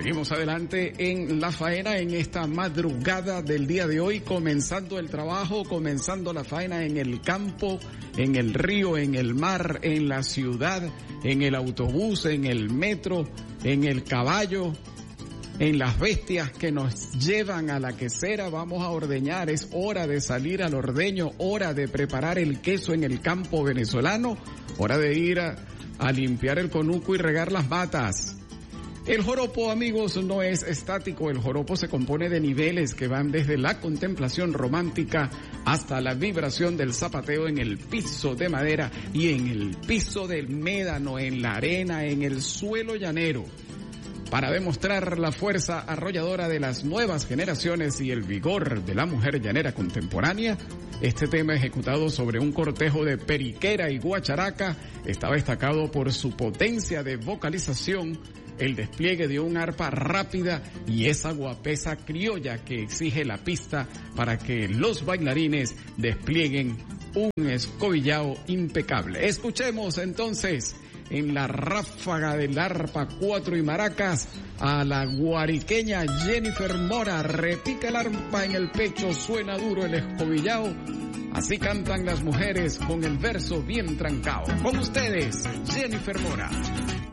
Seguimos adelante en la faena en esta madrugada del día de hoy, comenzando el trabajo, comenzando la faena en el campo, en el río, en el mar, en la ciudad, en el autobús, en el metro, en el caballo, en las bestias que nos llevan a la quesera. Vamos a ordeñar, es hora de salir al ordeño, hora de preparar el queso en el campo venezolano, hora de ir a limpiar el conuco y regar las matas. El joropo, amigos, no es estático. El joropo se compone de niveles que van desde la contemplación romántica hasta la vibración del zapateo en el piso de madera y en el piso del médano, en la arena, en el suelo llanero. Para demostrar la fuerza arrolladora de las nuevas generaciones y el vigor de la mujer llanera contemporánea, este tema ejecutado sobre un cortejo de periquera y guacharaca estaba destacado por su potencia de vocalización, el despliegue de un arpa rápida y esa guapesa criolla que exige la pista para que los bailarines desplieguen un escobillao impecable. Escuchemos entonces en la ráfaga del arpa, cuatro y maracas a la guariqueña Jennifer Mora. Repica el arpa en el pecho, suena duro el escobillao. Así cantan las mujeres con el verso bien trancado. Con ustedes, Jennifer Mora.